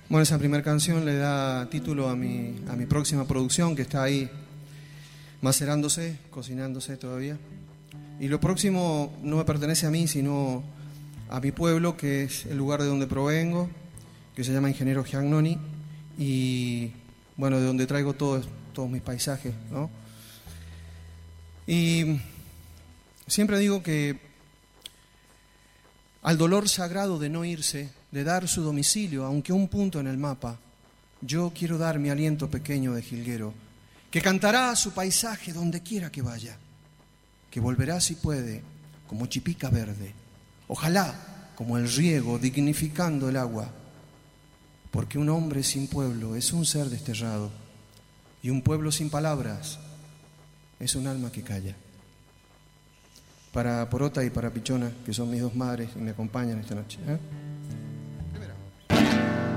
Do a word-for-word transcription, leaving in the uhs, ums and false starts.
Bueno, esa primera canción le da título a mi, a mi próxima producción, que está ahí macerándose, cocinándose todavía. Y lo próximo no me pertenece a mí, sino a mi pueblo, que es el lugar de donde provengo, que se llama Ingeniero Giannoni, y bueno, de donde traigo todos, todos mis paisajes, ¿no? Y siempre digo que al dolor sagrado de no irse, de dar su domicilio, aunque un punto en el mapa, yo quiero dar mi aliento pequeño de jilguero, que cantará a su paisaje donde quiera que vaya, que volverá si puede, como chipica verde, ojalá como el riego dignificando el agua, porque un hombre sin pueblo es un ser desterrado, y un pueblo sin palabras es un alma que calla. Para Porota y para Pichona, que son mis dos madres y me acompañan esta noche, ¿eh?